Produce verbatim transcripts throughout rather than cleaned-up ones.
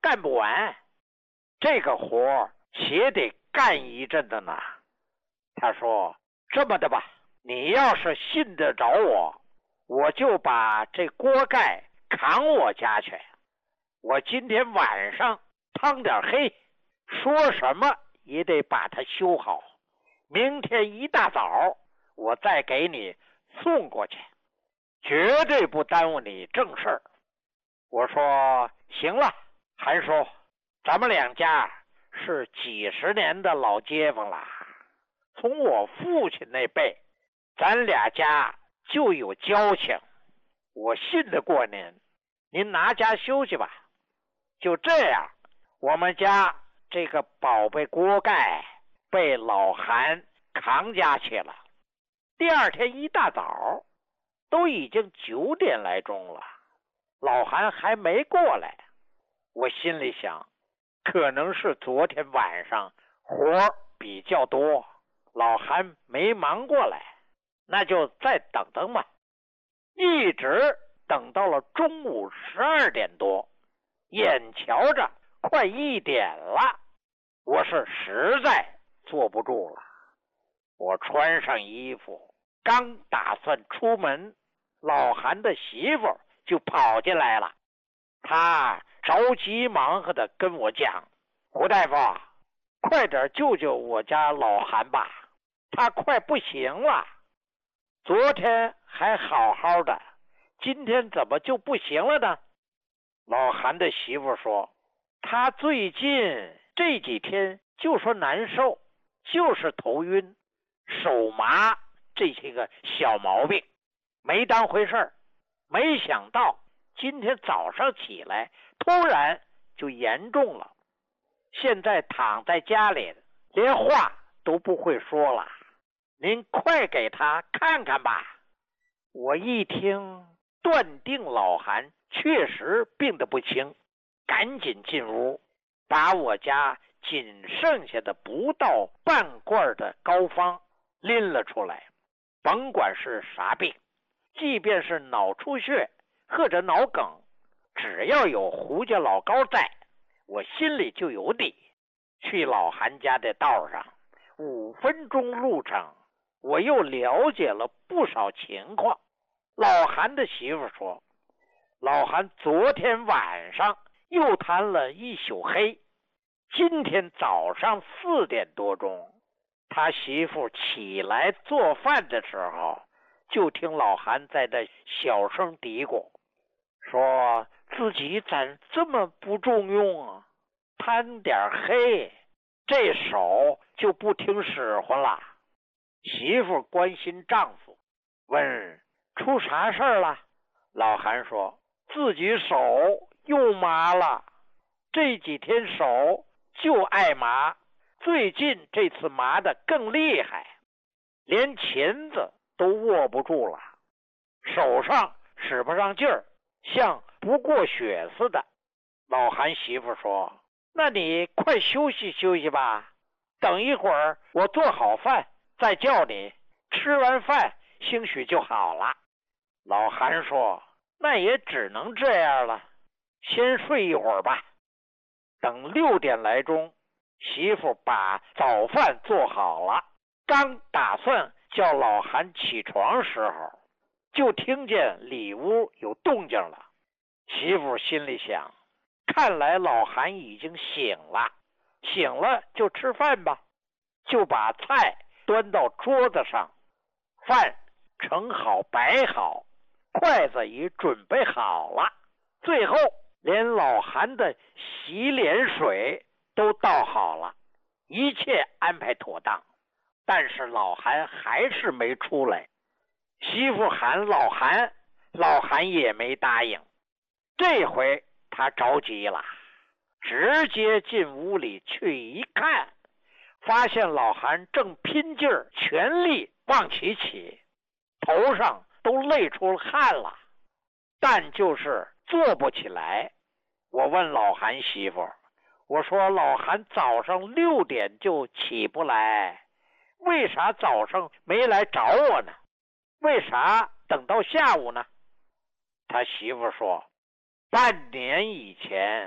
干不完，这个活且得干一阵子呢。他说，这么的吧，你要是信得着我，我就把这锅盖扛我家去，我今天晚上趟点黑，说什么也得把它修好，明天一大早我再给你送过去，绝对不耽误你正事儿。我说行了，韩叔，咱们两家是几十年的老街坊了，从我父亲那辈，咱俩家就有交情，我信得过您，您拿家休息吧。就这样，我们家这个宝贝锅盖被老韩扛家去了。第二天一大早，都已经九点来钟了，老韩还没过来。我心里想，可能是昨天晚上活比较多，老韩没忙过来，那就再等等吧。一直等到了中午十二点多，眼瞧着快一点了，我是实在坐不住了。我穿上衣服，刚打算出门，老韩的媳妇就跑进来了。他着急忙活的跟我讲，胡大夫，快点救救我家老韩吧，他快不行了，昨天还好好的，今天怎么就不行了呢？老韩的媳妇说，他最近这几天就说难受，就是头晕手麻这些个小毛病，没当回事儿，没想到今天早上起来突然就严重了，现在躺在家里连话都不会说了，您快给他看看吧。我一听断定老韩确实病得不轻，赶紧进屋，把我家仅剩下的不到半罐的膏方拎了出来。甭管是啥病，即便是脑出血或者脑梗，只要有胡家老高在，我心里就有底。去老韩家的道上，五分钟路程，我又了解了不少情况。老韩的媳妇说，老韩昨天晚上又贪了一宿黑，今天早上四点多钟，他媳妇起来做饭的时候，就听老韩在那小声嘀咕，说自己咋这么不中用啊，贪点黑，这手就不听使唤了。媳妇关心丈夫，问出啥事儿了？老韩说，自己手又麻了，这几天手就爱麻，最近这次麻得更厉害，连钳子都握不住了，手上使不上劲儿，像不过血似的。老韩媳妇说，那你快休息休息吧，等一会儿我做好饭再叫你，吃完饭兴许就好了。老韩说，那也只能这样了，先睡一会儿吧。等六点来钟，媳妇把早饭做好了，刚打算叫老韩起床时候，就听见里屋有动静了。媳妇心里想，看来老韩已经醒了，醒了就吃饭吧，就把菜端到桌子上，饭盛好摆好，筷子也准备好了，最后连老韩的洗脸水都倒好了，一切安排妥当。但是老韩还是没出来，媳妇喊老韩，老韩也没答应。这回他着急了，直接进屋里去一看，发现老韩正拼劲儿全力往起起，头上都累出了汗了，但就是坐不起来。我问老韩媳妇，我说老韩早上六点就起不来，为啥早上没来找我呢？为啥等到下午呢？他媳妇说，半年以前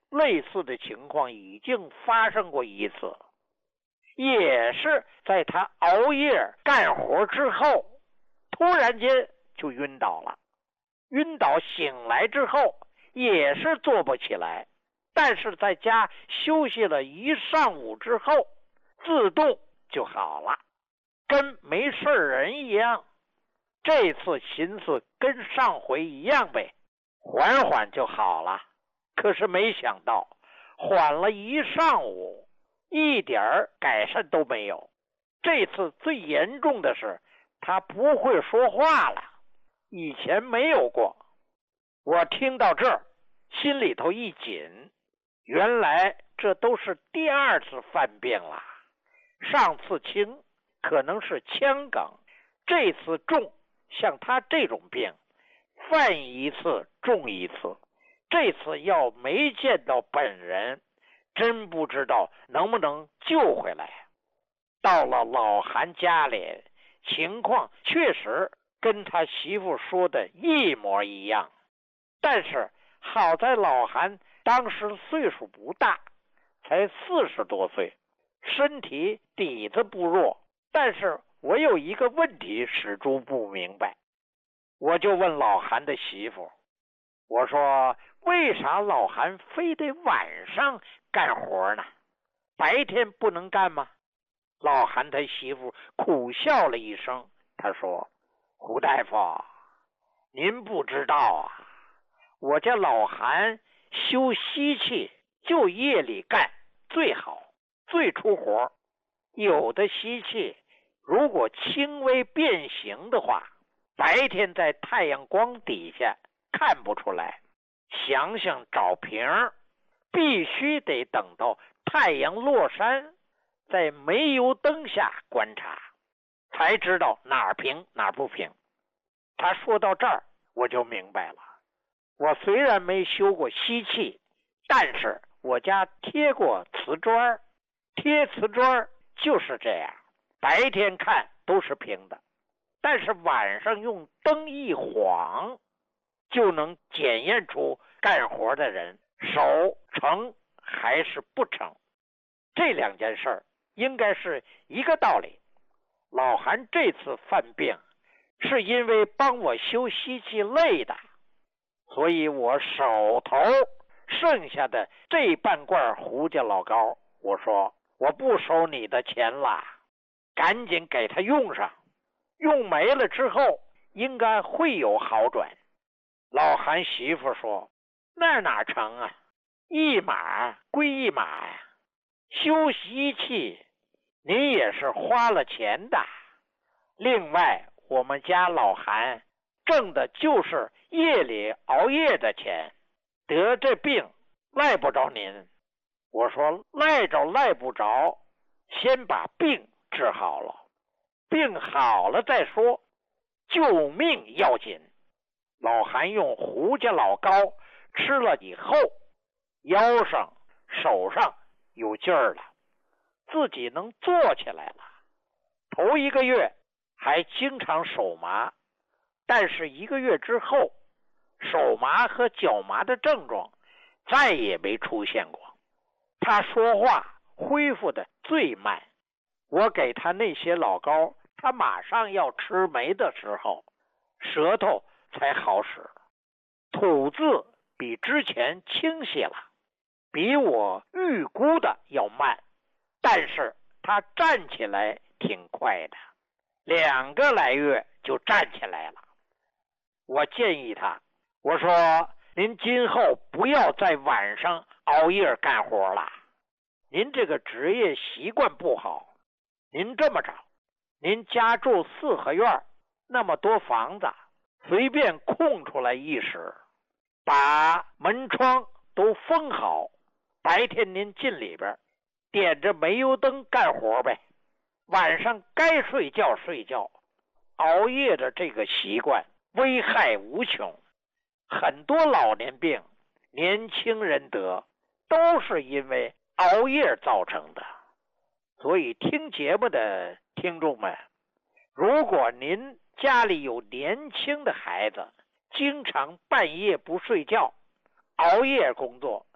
类似的情况已经发生过一次，也是在他熬夜干活之后，突然间就晕倒了。晕倒醒来之后也是坐不起来，但是在家休息了一上午之后，自动就好了，跟没事人一样。这次寻思跟上回一样呗，缓缓就好了。可是没想到缓了一上午，一点改善都没有。这次最严重的是他不会说话了，以前没有过。我听到这儿心里头一紧，原来这都是第二次犯病了。上次轻可能是腔梗，这次重，像他这种病犯一次重一次。这次要没见到本人，真不知道能不能救回来。到了老韩家里，情况确实跟他媳妇说的一模一样。但是好在老韩当时岁数不大，才四十多岁，身体底子不弱。但是我有一个问题始终不明白，我就问老韩的媳妇，我说为啥老韩非得晚上干活呢？白天不能干吗？老韩他媳妇苦笑了一声，他说，胡大夫，您不知道啊，我家老韩修锡器就夜里干最好，最出活。有的锡器如果轻微变形的话，白天在太阳光底下看不出来，想想找瓶必须得等到太阳落山，在煤油灯下观察，才知道哪儿平哪儿不平。他说到这儿我就明白了，我虽然没修过锡器，但是我家贴过瓷砖，贴瓷砖就是这样，白天看都是平的，但是晚上用灯一晃，就能检验出干活的人手成还是不成。这两件事儿应该是一个道理。老韩这次犯病是因为帮我修锡器累的，所以我手头剩下的这半罐胡家老膏，我说我不收你的钱了，赶紧给他用上，用没了之后应该会有好转。老韩媳妇说，那哪成啊，一码归一码呀，修锡器你也是花了钱的，另外我们家老韩挣的就是夜里熬夜的钱，得这病赖不着您。我说赖着赖不着，先把病治好了，病好了再说，救命要紧。老韩用胡家老膏吃了以后，腰上手上有劲儿了，自己能坐起来了。头一个月还经常手麻，但是一个月之后，手麻和脚麻的症状再也没出现过。他说话恢复的最慢，我给他那些老膏，他马上要吃没的时候，舌头才好使，吐字比之前清晰了，比我预估的要慢，但是他站起来挺快的，两个来月就站起来了。我建议他，我说您今后不要在晚上熬夜干活了，您这个职业习惯不好。您这么着，您家住四合院，那么多房子，随便空出来一室，把门窗都封好，白天您进里边点着煤油灯干活呗，晚上该睡觉睡觉。熬夜的这个习惯危害无穷，很多老年病年轻人得都是因为熬夜造成的。所以听节目的听众们，如果您家里有年轻的孩子，经常半夜不睡觉，熬夜工作，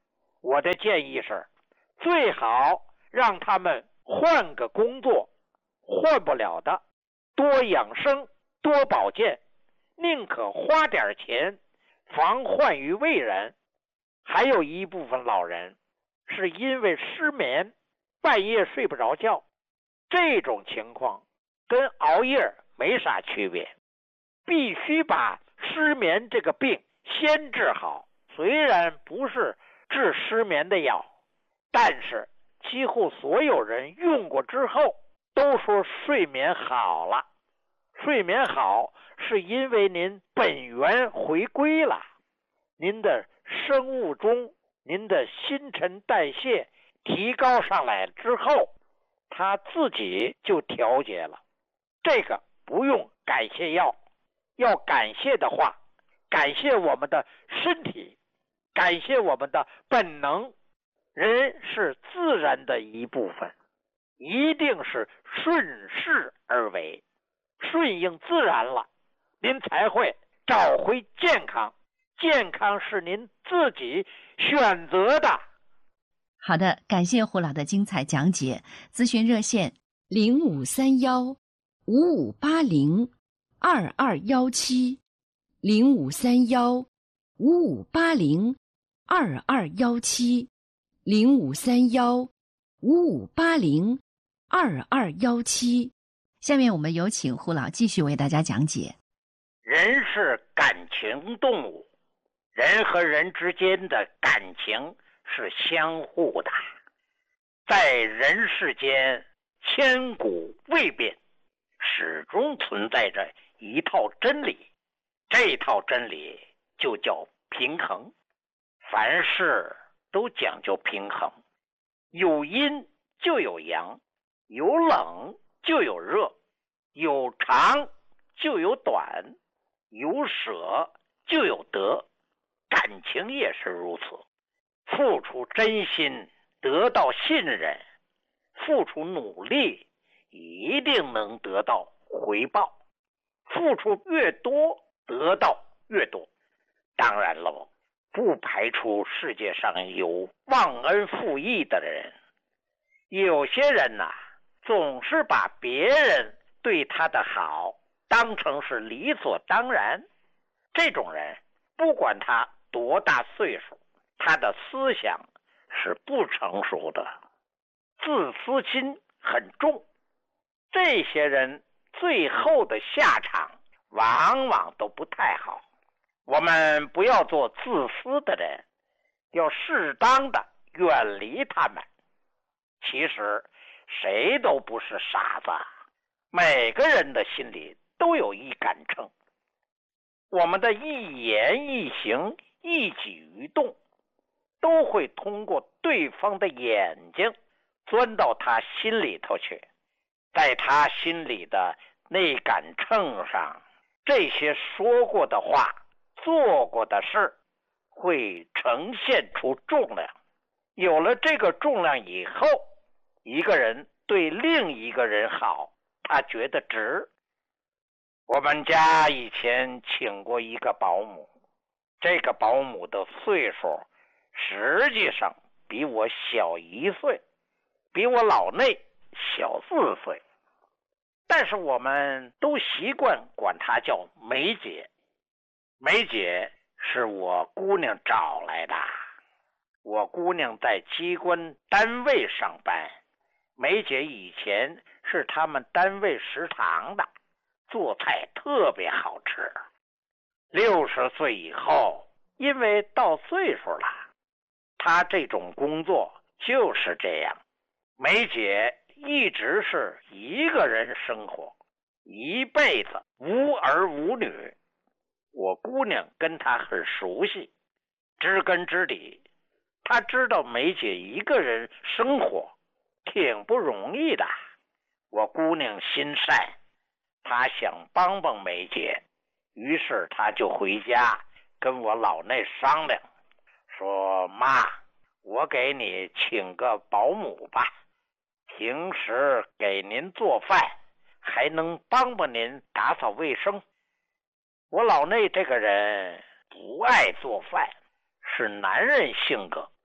我的建议是，最好让他们换个工作，换不了的多养生，多保健，宁可花点钱防患于未然。还有一部分老人是因为失眠，半夜睡不着觉，这种情况跟熬夜没啥区别，必须把失眠这个病先治好。虽然不是治失眠的药，但是几乎所有人用过之后都说睡眠好了。睡眠好是因为您本源回归了，您的生物钟，您的新陈代谢提高上来之后，它自己就调节了。这个不用感谢药，要感谢的话，感谢我们的身体，感谢我们的本能。人是自然的一部分，一定是顺势而为，顺应自然了，您才会找回健康。健康是您自己选择的。 好的，感谢胡老的精彩讲解。咨询热线零五三幺五五八零二二幺七零五三幺五五八零二二幺七零五三幺五五八零二二幺七。下面我们有请胡老继续为大家讲解。 人是感情动物，人和人之间的感情是相互的，在人世间千古未变，始终存在着一套真理，这套真理就叫平衡。凡事都讲究平衡，有阴就有阳，有冷就有热，有长就有短，有舍就有得。感情也是如此，付出真心得到信任，付出努力一定能得到回报，付出越多得到越多。当然了，不排除世界上有忘恩负义的人，有些人呐、啊，总是把别人对他的好当成是理所当然。这种人不管他多大岁数，他的思想是不成熟的，自私心很重。这些人最后的下场往往都不太好。我们不要做自私的人，要适当的远离他们。其实谁都不是傻子，每个人的心里都有一杆秤。我们的一言一行一举一动都会通过对方的眼睛钻到他心里头去，在他心里的那杆秤上，这些说过的话做过的事会呈现出重量。有了这个重量以后，一个人对另一个人好，他觉得值。我们家以前请过一个保姆，这个保姆的岁数实际上比我小一岁，比我老内小四岁，但是我们都习惯管她叫梅姐。梅姐是我姑娘找来的，我姑娘在机关单位上班，梅姐以前是他们单位食堂的，做菜特别好吃。六十岁以后，因为到岁数了，她这种工作就是这样。梅姐一直是一个人生活，一辈子无儿无女。我姑娘跟她很熟悉，知根知底，她知道梅姐一个人生活挺不容易的。我姑娘心善，她想帮帮梅姐，于是她就回家跟我老内商量，说妈，我给你请个保姆吧，平时给您做饭，还能帮帮您打扫卫生。我老内这个人不爱做饭，是男人性格，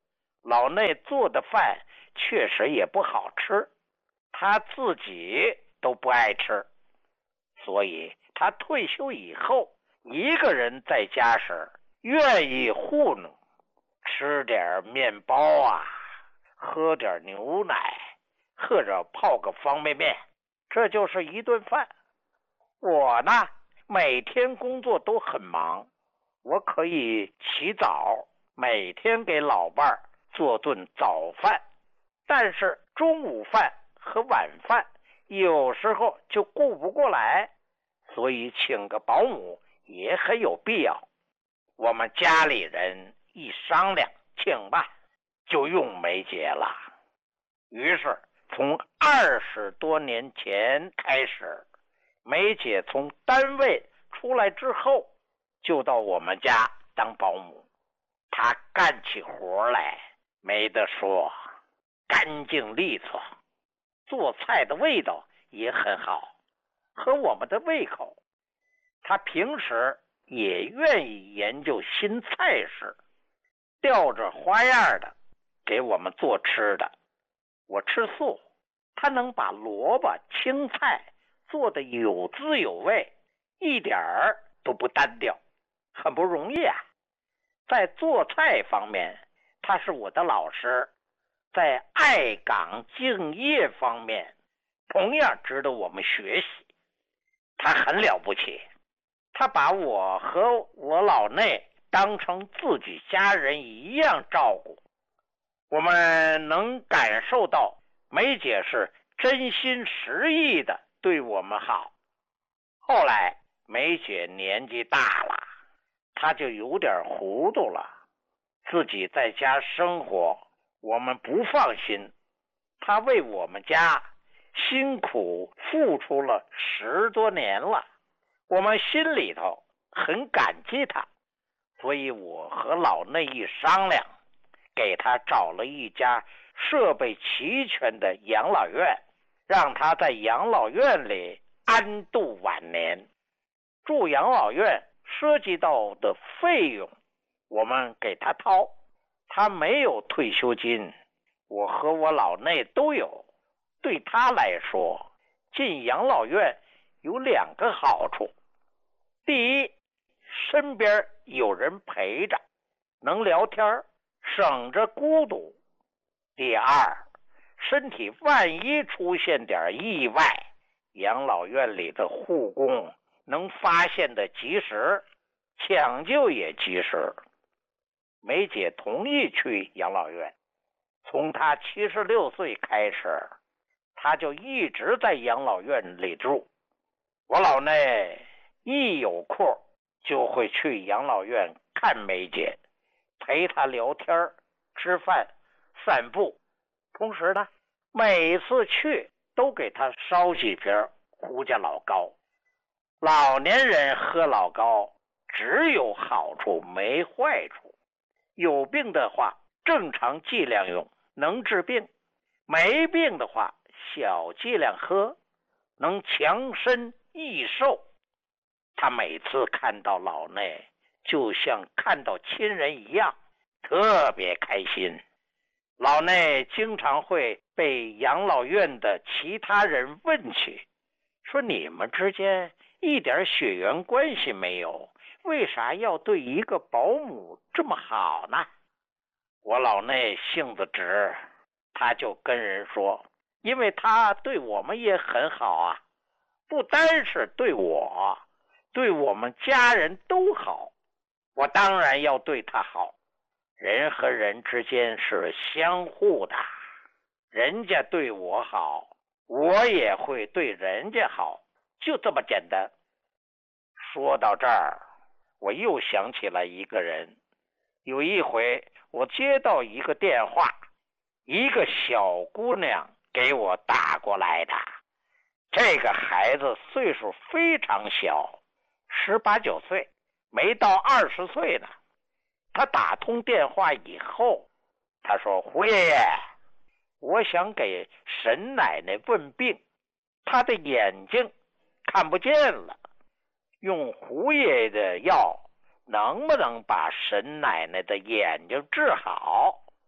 老内做的饭确实也不好吃，他自己都不爱吃，所以他退休以后一个人在家时愿意糊弄，吃点面包啊，喝点牛奶，或者泡个方便面，这就是一顿饭。我呢，每天工作都很忙，我可以起早，每天给老伴儿做顿早饭，但是中午饭和晚饭有时候就顾不过来，所以请个保姆也很有必要。我们家里人一商量，请吧，就用梅姐了。于是从二十多年前开始，梅姐从单位出来之后，就到我们家当保姆。她干起活来没得说，干净利索，做菜的味道也很好，合我们的胃口。她平时也愿意研究新菜式，吊着花样的给我们做吃的。我吃素，她能把萝卜青菜做得有滋有味，一点儿都不单调，很不容易啊。在做菜方面，他是我的老师，在爱岗敬业方面同样值得我们学习。他很了不起，他把我和我老内当成自己家人一样照顾。我们能感受到梅姐是真心实意的对我们好。后来梅姐年纪大了，她就有点糊涂了，自己在家生活我们不放心，她为我们家辛苦付出了十多年了，我们心里头很感激她，所以我和老内一商量，给她找了一家设备齐全的养老院，让她在养老院里安度晚年。住养老院涉及到的费用我们给他掏，他没有退休金，我和我老内都有。对他来说，进养老院有两个好处：第一，身边有人陪着，能聊天，省着孤独；第二，身体万一出现点意外，养老院里的护工能发现的及时，抢救也及时。梅姐同意去养老院，从她七十六岁开始，她就一直在养老院里住。我老内一有空就会去养老院看梅姐，陪她聊天、吃饭、散步。同时呢，每次去都给她烧几瓶胡家老膏。老年人喝老膏只有好处没坏处，有病的话正常剂量用，能治病；没病的话小剂量喝，能强身益寿。他每次看到老内就像看到亲人一样，特别开心。老内经常会被养老院的其他人问起，说你们之间一点血缘关系没有，为啥要对一个保姆这么好呢？我老内性子直，他就跟人说，因为他对我们也很好啊，不单是对我，对我们家人都好，我当然要对他好。人和人之间是相互的，人家对我好，我也会对人家好，就这么简单。说到这儿，我又想起了一个人。有一回我接到一个电话，一个小姑娘给我打过来的。这个孩子岁数非常小，十八九岁，没到二十岁呢。他打通电话以后，他说，胡爷爷，我想给沈奶奶问病，她的眼睛看不见了，用胡爷爷的药能不能把沈奶奶的眼睛治好？